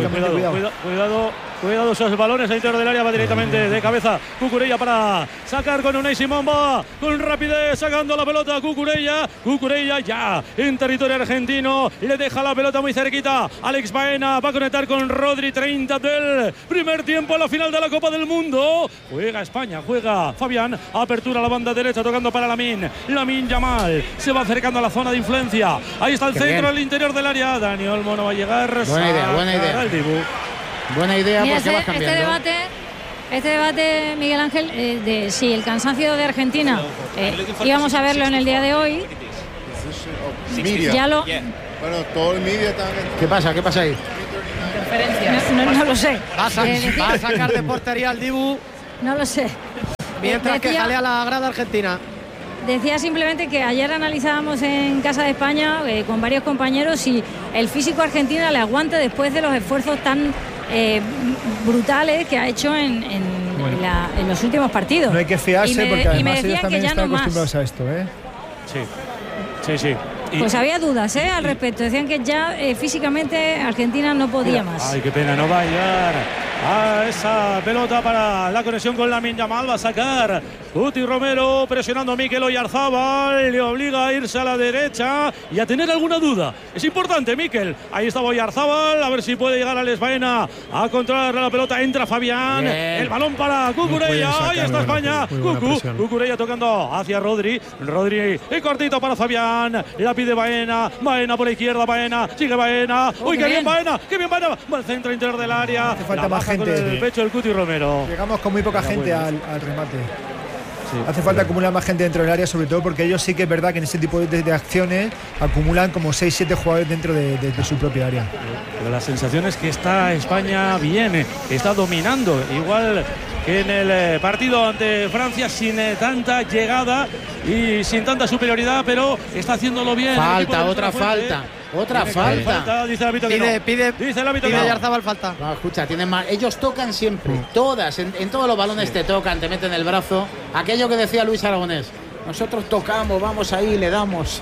Cuidado esos balones al interior del área, va directamente de cabeza Cucurella para sacar con Unai Simón, va con rapidez sacando la pelota Cucurella ya en territorio argentino, le deja la pelota muy cerquita, Alex Baena va a conectar con Rodri, 30 del primer tiempo a la final de la Copa del Mundo. Juega España, juega Fabián, apertura a la banda derecha tocando para Lamine Yamal, se va acercando a la zona de influencia, ahí está el centro al interior del área, Dani Olmo no va a llegar. Buena idea. Buena idea. Mira, este debate, Miguel Ángel, de si el cansancio de Argentina íbamos a verlo en el día de hoy. Ya lo... Bueno, todo el media también. ¿Qué pasa ahí? No lo sé. Va a sacar de portería al Dibu. No lo sé. Mientras que jalea la grada argentina. Decía simplemente que ayer analizábamos en Casa de España con varios compañeros si el físico argentino le aguanta después de los esfuerzos tan brutales que ha hecho en los últimos partidos. No hay que fiarse porque además ellos también están acostumbrados a esto. Sí. Pues había dudas al respecto. Decían que ya físicamente Argentina no podía más. Ay, qué pena, no va a llegar a esa pelota para la conexión con Lamine Yamal. Va a sacar Guti Romero presionando a Mikel Oyarzábal. Le obliga a irse a la derecha y a tener alguna duda. Es importante, Mikel. Ahí está Oyarzábal. A ver si puede llegar Alex Baena a controlar la pelota. Entra Fabián. Bien. El balón para Cucurella. Ahí está España. Cucurella tocando hacia Rodri. Rodri y cortito para Fabián. La pide Baena por la izquierda, Baena, sigue Baena. Uy, qué bien Baena, va al centro interior del área. Hace falta más gente. Con el pecho del Guti Romero. Llegamos con muy poca gente al remate. Sí, hace falta acumular más gente dentro del área, sobre todo porque ellos sí que es verdad que en ese tipo de acciones acumulan como 6-7 jugadores dentro de su propia área. Pero la sensación es que está España bien, está dominando, igual que en el partido ante Francia, sin tanta llegada y sin tanta superioridad, pero está haciéndolo bien. Otra falta. Dice el árbitro que no. Dice el árbitro que no. Oyarzábal falta. No, escucha, tienen más. Ellos tocan siempre, todas, en todos los balones te tocan, te meten el brazo. Aquello que decía Luis Aragonés. Nosotros tocamos, vamos ahí, le damos.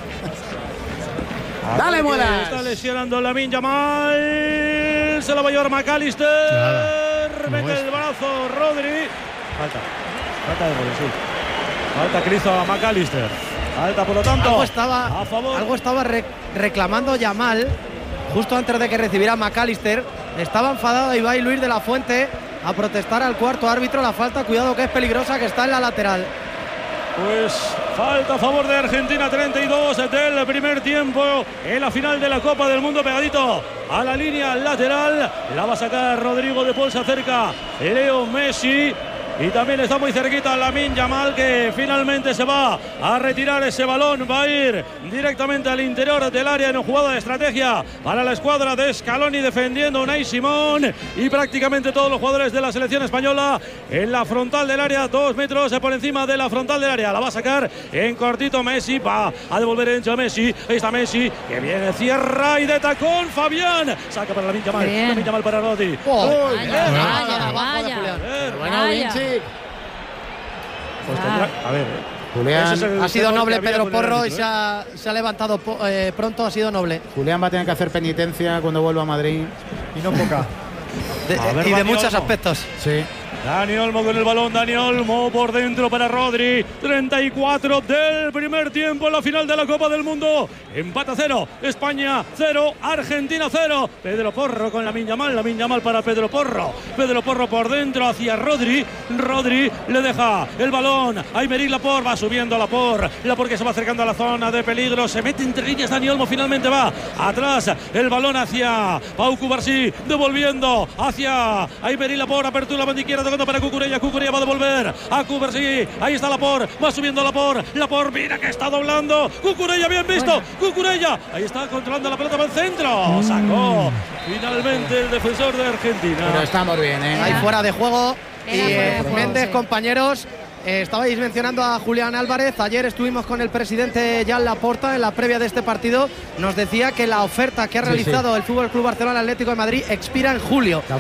¡Dale, Muelas! Está lesionando Lamine Yamal. Se la va a llevar McAllister. Mete el brazo Rodri. Falta de Rodri, sí. Falta que hizo a McAllister. Alta, por lo tanto, algo estaba reclamando Yamal justo antes de que recibiera McAllister. Estaba enfadado Ibai Luis de la Fuente a protestar al cuarto árbitro la falta. Cuidado que es peligrosa, que está en la lateral. Pues falta a favor de Argentina, 32 del primer tiempo en la final de la Copa del Mundo, pegadito a la línea lateral. La va a sacar Rodrigo de Paul, se acerca Leo Messi. Y también está muy cerquita Lamine Yamal, que finalmente se va a retirar ese balón. Va a ir directamente al interior del área en jugada de estrategia para la escuadra de Scaloni, defendiendo Unai Simón. Y prácticamente todos los jugadores de la selección española en la frontal del área, 2 metros por encima de la frontal del área. La va a sacar en cortito Messi, va a devolver en Messi. Ahí está Messi, que viene, cierra y de tacón Fabián. Saca para Lamine Yamal. Lamine Yamal para Rodri. Vaya. Pues a ver, Julián, ha sido noble Pedro Porro y se ha levantado pronto, ha sido noble. Julián va a tener que hacer penitencia cuando vuelva a Madrid. Y no poca. Y de muchos aspectos. Sí. Dani Olmo con el balón, Dani Olmo por dentro para Rodri. 34 del primer tiempo en la final de la Copa del Mundo. Empate a 0, España 0, Argentina 0. Pedro Porro con Lamine Yamal para Pedro Porro. Pedro Porro por dentro hacia Rodri. Rodri le deja el balón a Aymeric Laporte, va subiendo Laporte que se va acercando a la zona de peligro. Se mete entre líneas Dani Olmo, finalmente va atrás. El balón hacia Pau Cubarsí, devolviendo hacia Aymeric Laporte. Apertura la banda izquierda para Cucurella. Cucurella va a devolver a Cubarsí. Ahí está Laporte, va subiendo Laporte, mira que está doblando. Cucurella, bien visto. Cucurella, ahí está controlando la pelota para el centro. Sacó finalmente el defensor de Argentina. Pero estamos bien, ¿eh? Ahí fuera de juego. Méndez, sí. Compañeros, estabais mencionando a Julián Álvarez. Ayer estuvimos con el presidente Joan Laporta en la previa de este partido. Nos decía que la oferta que ha realizado el FC Barcelona Atlético de Madrid expira en julio. La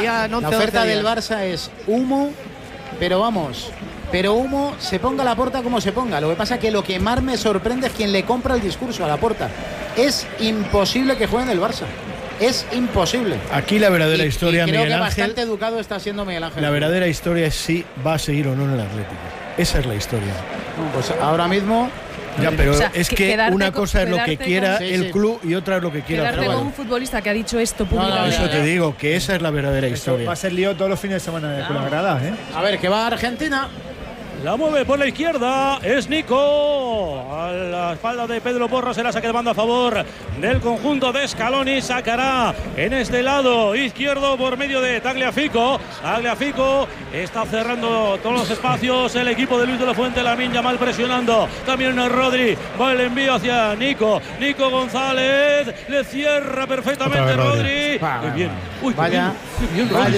oferta del Barça es humo, pero vamos, humo, se ponga Laporta como se ponga. Lo que pasa es que lo que más me sorprende es quien le compra el discurso a Laporta. Es imposible que juegue en el Barça. Es imposible. Aquí la verdadera historia, creo Miguel que Ángel. bastante educado está siendo Miguel Ángel. La verdadera historia es si va a seguir o no en el Atlético. Esa es la historia. Pues ahora mismo. Ya, pero o sea, es que una cosa es lo que quiera el club y otra es lo que quiera el club. club. Un futbolista que ha dicho esto públicamente. Eso te digo, que esa es la verdadera historia. Va a ser lío todos los fines de semana con las gradas, ¿eh? A ver, que va a Argentina. La mueve por la izquierda, es Nico. A la espalda de Pedro Porro será saque de banda a favor del conjunto de Scaloni. Sacará en este lado izquierdo por medio de Tagliafico. Tagliafico está cerrando todos los espacios. El equipo de Luis de la Fuente, Lamine Yamal presionando. También Rodri. Va el envío hacia Nico. Nico González le cierra perfectamente Rodri. Qué bien. Uy, vaya. Qué bien, Rodri.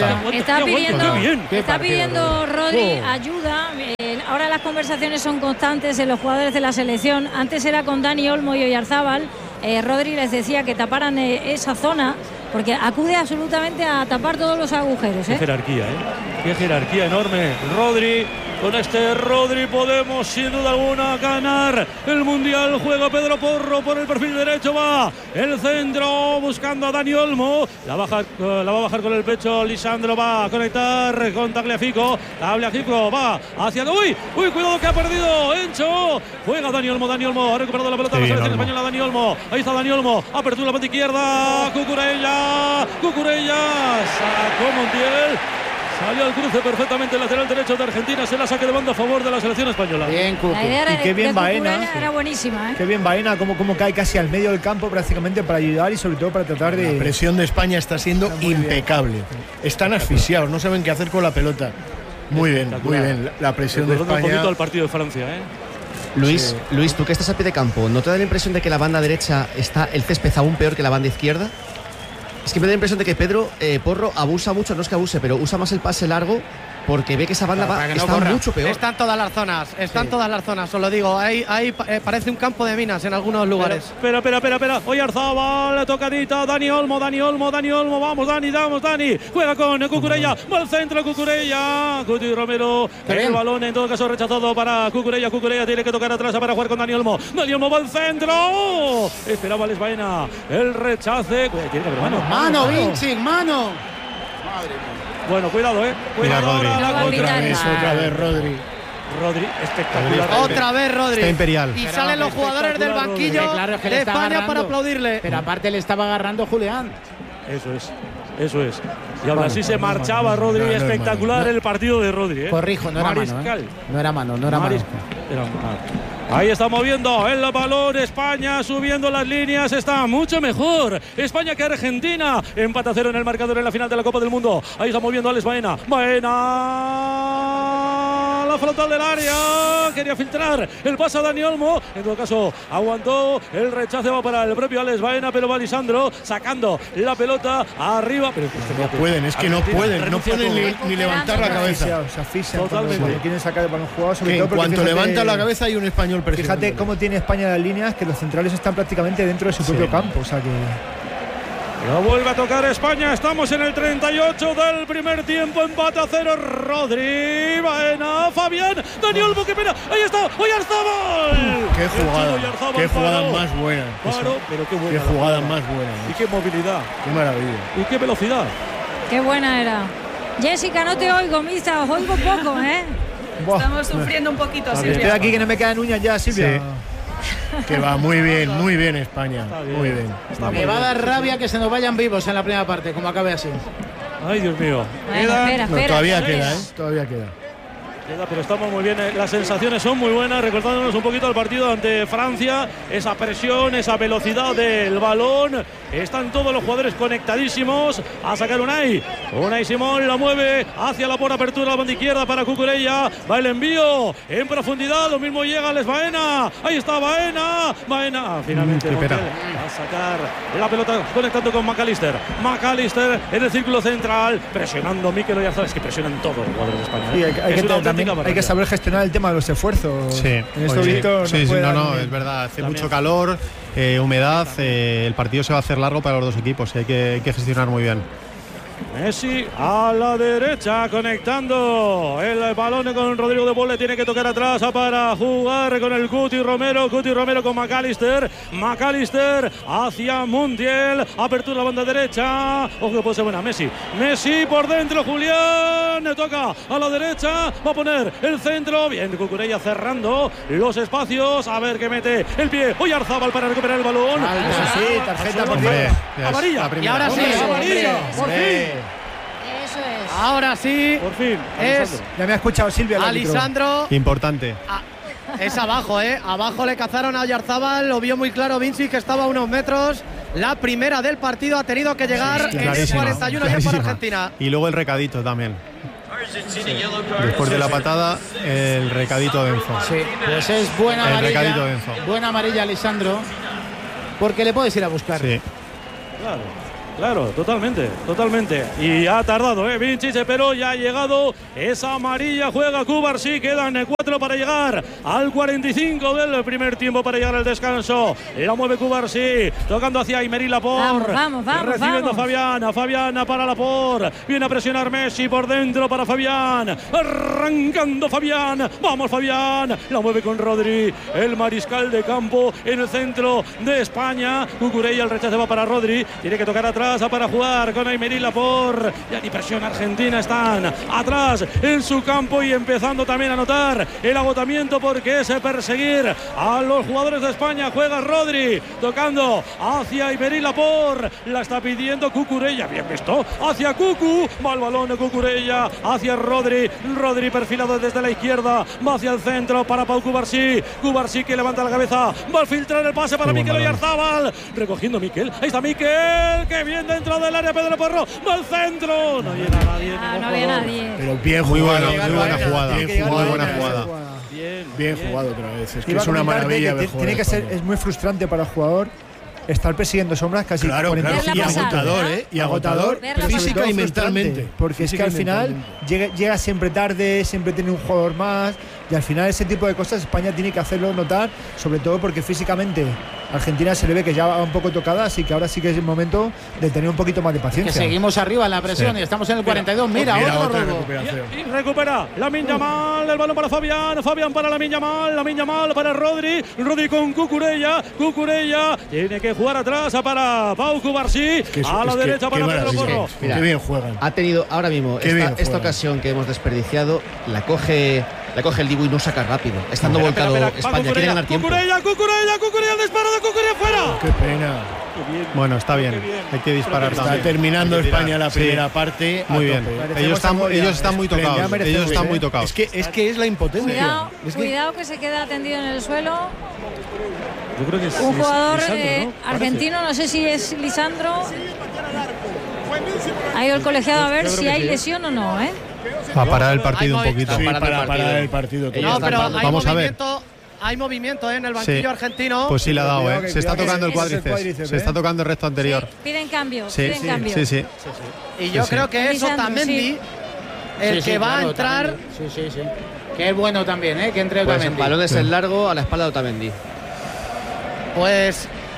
Está pidiendo Rodri ayuda. Ahora las conversaciones son constantes en los jugadores de la selección. Antes era con Dani Olmo y Oyarzábal. Rodri les decía que taparan esa zona porque acude absolutamente a tapar todos los agujeros. Qué jerarquía, qué jerarquía enorme. Rodri. Con este Rodri podemos sin duda alguna ganar el Mundial. Juega Pedro Porro por el perfil derecho, va el centro buscando a Dani Olmo. La va a bajar con el pecho Lisandro, va a conectar con Tagliafico. Tagliafico va hacia... ¡Uy! Cuidado que ha perdido Encho. Juega Dani Olmo, ha recuperado la pelota la selección española. Dani Olmo, ahí está Dani Olmo. Apertura la parte izquierda. Cucurella. Sacó Montiel. Salió al cruce perfectamente el lateral derecho de Argentina. Se la saque de banda a favor de la selección española. Bien, Cucu. La idea y qué bien Baena. Era buenísima, Qué bien Baena, como cae casi al medio del campo prácticamente para ayudar y sobre todo para tratar de... La presión de España está siendo impecable. Están asfixiados, no saben qué hacer con la pelota. Muy bien. La presión de España. Un poquito al partido de Francia, Luis, tú que estás a pie de campo, ¿no te da la impresión de que la banda derecha está el césped aún peor que la banda izquierda? Es que me da la impresión de que Pedro Porro abusa mucho, no es que abuse, pero usa más el pase largo porque ve que esa banda está mucho peor. Están todas las zonas, os lo digo. Ahí parece un campo de minas en algunos lugares. Espera. Oyarzábal, tocadita, Dani Olmo. Vamos, Dani. Juega con Cucurella. Va al centro, Cucurella. Cuti Romero. El balón en todo caso rechazado para Cucurella. Cucurella tiene que tocar atrás para jugar con Dani Olmo. Dani Olmo va al centro. Esperaba Les Baena. El rechace. Tiene que haber mano, Vinci, mano. Madre mía. Bueno, cuidado, Cuidado ahora. Otra vez Rodri, espectacular. Otra vez Rodri. Está imperial. Y salen los jugadores del banquillo de España para aplaudirle. Pero aparte le estaba agarrando Julián. Eso es. Y aún así se marchaba Rodri. Espectacular el partido de Rodri. Corrijo, no era mano. No era mano. Ahí está moviendo el balón España, subiendo las líneas, está mucho mejor España que Argentina. Empate a 0 en el marcador en la final de la Copa del Mundo. Ahí está moviendo Alex Baena. La frontal del área, quería filtrar el pase a Dani Olmo. En todo caso aguantó, el rechace va para el propio Alex Baena, pero va Lisandro sacando la pelota arriba. Pero no pueden ni levantar la cabeza. Se asfixian cuando quieren sacar el balón jugado, sobre todo porque cuando levanta la cabeza hay un español presionando. Fíjate cómo tiene España las líneas, que los centrales están prácticamente dentro de su propio campo, o sea que... Lo vuelve a tocar España. Estamos en el 38 del primer tiempo. Empate a 0. Rodri, Baena, Fabián, Dani Olmo, qué pena. Ahí está, Oyarzabal. Qué jugada más buena. Claro, pero qué buena. Qué jugada más buena. Y qué movilidad. Qué maravilla. Y qué velocidad. Qué buena era. Jessica, no te oigo, Misa, os oigo poco, ¿eh? Estamos sufriendo un poquito, Silvia. Estoy aquí que no me quedan uñas ya, Silvia. Sí. Que va muy bien España. Muy bien. Me va a dar rabia que se nos vayan vivos en la primera parte, como acabe así. Ay, Dios mío. Espera. Todavía queda, Todavía queda. Pero estamos muy bien, las sensaciones son muy buenas, recordándonos un poquito el partido ante Francia, esa presión, esa velocidad del balón, están todos los jugadores conectadísimos a sacar Unai Simón la mueve hacia la por apertura, la banda izquierda para Cucurella, va el envío en profundidad, lo mismo llega Les Baena, ahí está Baena, finalmente Montiel va a sacar la pelota conectando con McAllister en el círculo central, presionando Mikel Oyarzabal, es que presionan todos los jugadores de España. Hay que saber gestionar el tema de los esfuerzos. Sí, es verdad. Hace mucho calor, humedad. El partido se va a hacer largo para los dos equipos y hay que gestionar muy bien. Messi a la derecha conectando el balón con Rodrigo de Paul, le tiene que tocar atrás para jugar con el Cuti Romero con McAllister hacia Montiel, apertura a la banda derecha, ojo que puede ser buena. Messi por dentro, Julián le toca a la derecha, va a poner el centro, bien Cucurella cerrando los espacios, a ver que mete el pie Oyarzabal para recuperar el balón. Sí, tarjeta por amarilla. Y ahora sí, amarilla, por fin. Eso es. Ahora sí. Por fin. Es ya me ha escuchado Silvia. Alisandro. Importante. Es abajo, abajo le cazaron a Oyarzabal, lo vio muy claro Vinci, que estaba a unos metros. La primera del partido ha tenido que llegar en el 41 ya para Argentina. Y luego el recadito también. Después de la patada, el recadito de Enzo. Sí, pues es buena el amarilla. Recadito de Enzo. Buena amarilla, Alisandro, porque le puedes ir a buscar. Sí. Claro, totalmente. Y ha tardado, Vinci, pero ya ha llegado esa amarilla. Juega Cubarsí, quedan 4 para llegar al 45 del primer tiempo, para llegar al descanso. La mueve Cubarsí, tocando hacia Aymeric Laporte. Vamos. Recibiendo a Fabián para Laporte. Viene a presionar Messi por dentro para Fabián. Arrancando Fabián. Vamos Fabián. La mueve con Rodri, el mariscal de campo en el centro de España. Cucurella, el rechazo va para Rodri. Tiene que tocar atrás para jugar con Aymeric Laporte. Ya ni presión Argentina, están atrás en su campo y empezando también a notar el agotamiento, porque es perseguir a los jugadores de España. Juega Rodri tocando hacia Aymeric Laporte, la está pidiendo Cucurella, bien visto, hacia Cucu, va el balón de Cucurella hacia Rodri perfilado desde la izquierda, va hacia el centro para Pau Cubarsí que levanta la cabeza, va a filtrar el pase para Mikel Oyarzabal, recogiendo Mikel, ahí está Mikel, que bien dentro del área, Pedro Porro, va al centro, no llega nadie. No había nadie. Pero bien Muy jugado, buena jugada. Muy buena jugada. Bien jugado otra vez. Es que es una maravilla. Tiene que ser, es muy frustrante para el jugador estar persiguiendo sombras casi 45 y agotador, y agotador física y mentalmente. Porque es que al final llega siempre tarde, siempre tiene un jugador más, y al final ese tipo de cosas España tiene que hacerlo notar, sobre todo porque físicamente Argentina se le ve que ya va un poco tocada, así que ahora sí que es el momento de tener un poquito más de paciencia. Que seguimos arriba en la presión y estamos en el 42. Mira otro robo. Y recupera Lamine Yamal, el balón para Fabián para Lamine Yamal para Rodri con Cucurella tiene que jugar atrás para Pau Cubarsí, a la derecha para Pedro Porro. Qué bien juegan. Ha tenido ahora mismo esta ocasión que hemos desperdiciado, la coge el Dibu y no saca rápido. Estando volcado España, quiere ganar tiempo. Cucurella, el disparo de Cucurella fuera. Qué pena. Bueno, está bien. Hay que disparar también. Está terminando España la primera parte. Muy bien. Ellos están muy tocados. Es que es la impotencia. Cuidado que se queda tendido en el suelo. Yo creo que es un jugador Lisandro, ¿no? argentino, no sé si es Lisandro. Ha ido el colegiado a ver si hay lesión o no, Va a parar el partido un poquito. Sí, para parar el partido. No, pero vamos a ver. Hay movimiento en el banquillo argentino. Pues sí le ha dado, Se está tocando el cuádriceps. Se está tocando el recto anterior. Sí, piden cambio. Sí. Y yo creo que es Otamendi el que va a entrar. Sí. Que es bueno también, que entre Otamendi. El balón es el largo a la espalda de Otamendi. Pues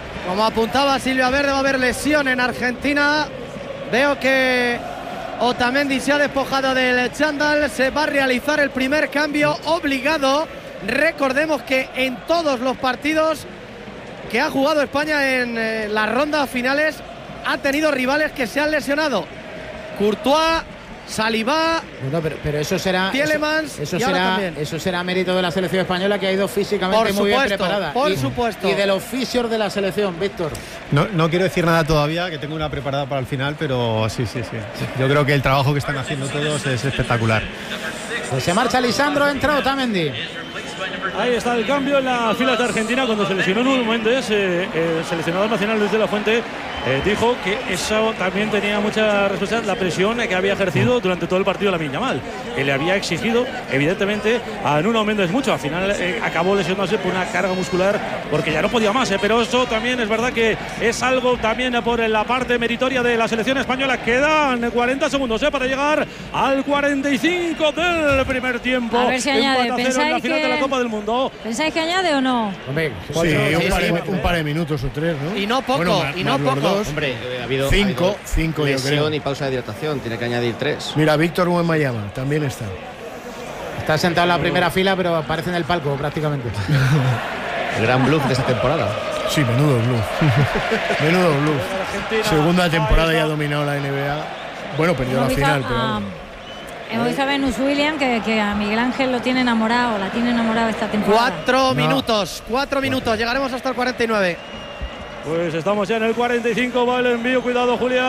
Como apuntaba Silvia Verde, va a haber lesión en Argentina. Veo que Otamendi se ha despojado del chándal. Se va a realizar el primer cambio obligado. Recordemos que en todos los partidos que ha jugado España en las rondas finales ha tenido rivales que se han lesionado. Courtois, Saliba, bueno, pero eso será Tielemans, eso será mérito de la selección española, que ha ido físicamente muy bien preparada. Por supuesto. Y de los fisios de la selección, Víctor. No quiero decir nada todavía, que tengo una preparada para el final, pero sí. Yo creo que el trabajo que están haciendo todos es espectacular. Pues se marcha Lisandro, entra Otamendi. Ahí está el cambio en la fila de Argentina cuando se lesionó Nuno Méndez. El seleccionador nacional Luis de la Fuente dijo que eso también tenía mucha responsabilidad, la presión que había ejercido durante todo el partido Lamine Yamal, que le había exigido evidentemente a Nuno Méndez mucho. Al final acabó lesionándose por una carga muscular porque ya no podía más, pero eso también es verdad que es algo también por la parte meritoria de la selección española. Quedan 40 segundos para llegar al 45 del primer tiempo. A ver si añade. ¿Pensáis la final de la Copa del Mundo? ¿Pensáis que añade o no? Hombre, sí, un par de minutos o 3, ¿no? Y no poco, bueno, Hombre, ha habido cinco yo lesión creo. y pausa de hidratación, tiene que añadir 3. Mira, Víctor Wembanyama también está. Está sentado en la primera fila, pero aparece en el palco prácticamente. El gran bluff de esta temporada. Sí, menudo bluff. Menudo bluff. Segunda temporada ya ha dominado la NBA. Bueno, perdió la final, pero... Hemos visto a Venus Williams que a Miguel Ángel lo tiene enamorado, la tiene enamorado esta temporada. 4 minutos, llegaremos hasta el 49. Pues estamos ya en el 45, va el envío, cuidado Julián.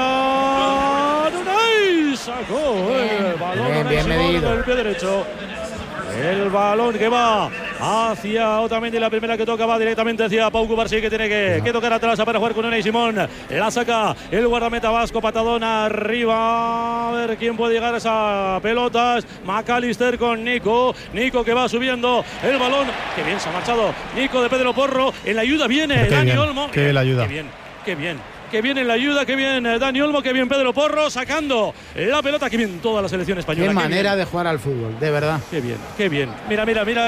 Unai sacó el balón, bien medido. con el pie derecho. El balón que va hacia Otamendi, la primera que toca va directamente hacia Pau Cubarsí, que tiene que tocar atrás para jugar con Unai Simón. La saca el guardameta vasco, patadón arriba. A ver quién puede llegar a esa pelota. McAllister con Nico que va subiendo el balón. Qué bien se ha marchado Nico de Pedro Porro. En la ayuda viene Dani Olmo. Qué la ayuda. Qué bien. Que viene en la ayuda, que bien Dani Olmo, que bien Pedro Porro sacando la pelota, que bien toda la selección española. Qué manera de jugar al fútbol, de verdad. Qué bien. Mira